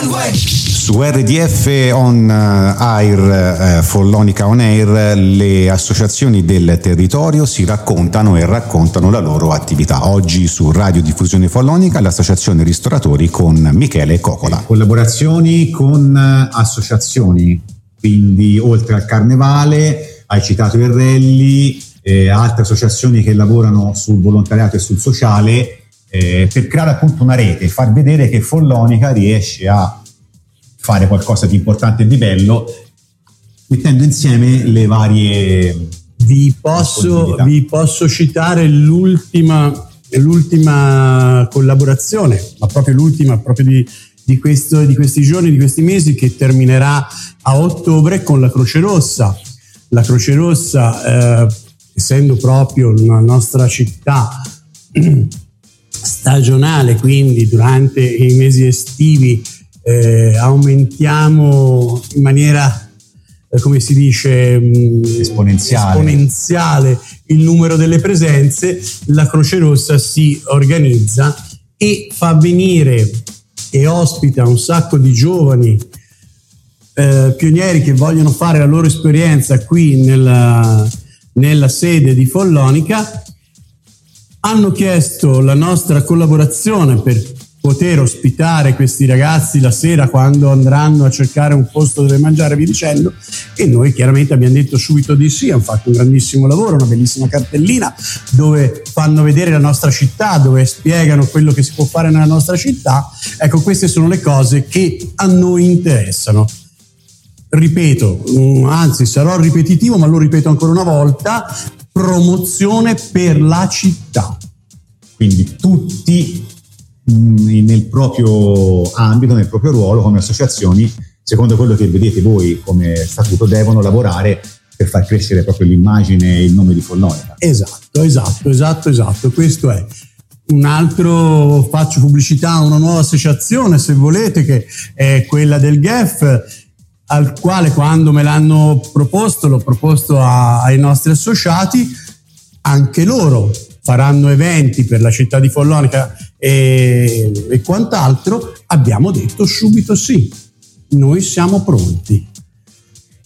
Su RDF On Air, Follonica On Air, le associazioni del territorio si raccontano e raccontano la loro attività. Oggi su Radio Diffusione Follonica l'associazione Ristoratori con Michele Cocola. Collaborazioni con associazioni, quindi oltre al Carnevale, hai citato il rally, altre associazioni che lavorano sul volontariato e sul sociale, per creare appunto una rete, far vedere che Follonica riesce a fare qualcosa di importante e di bello, mettendo insieme le varie. Vi posso citare l'ultima collaborazione, ma proprio l'ultima, proprio di questi giorni, di questi mesi, che terminerà a ottobre con la Croce Rossa. La Croce Rossa, essendo proprio la nostra città stagionale, quindi durante i mesi estivi aumentiamo in maniera, come si dice, esponenziale il numero delle presenze. La Croce Rossa si organizza e fa venire e ospita un sacco di giovani pionieri che vogliono fare la loro esperienza qui nella sede di Follonica. Hanno chiesto la nostra collaborazione per poter ospitare questi ragazzi la sera quando andranno a cercare un posto dove mangiare, via dicendo, e noi chiaramente abbiamo detto subito di sì. Hanno fatto un grandissimo lavoro, una bellissima cartellina dove fanno vedere la nostra città, dove spiegano quello che si può fare nella nostra città. Ecco, queste sono le cose che a noi interessano. Ripeto, anzi sarò ripetitivo, ma lo ripeto ancora una volta: promozione per la città. Quindi tutti nel proprio ambito, nel proprio ruolo come associazioni, secondo quello che vedete voi come statuto, devono lavorare per far crescere proprio l'immagine e il nome di Follonica. Esatto. Questo è un altro, faccio pubblicità a una nuova associazione, se volete, che è quella del GEF, al quale, quando me l'hanno proposto, l'ho proposto ai nostri associati. Anche loro faranno eventi per la città di Follonica e quant'altro. Abbiamo detto subito sì, noi siamo pronti.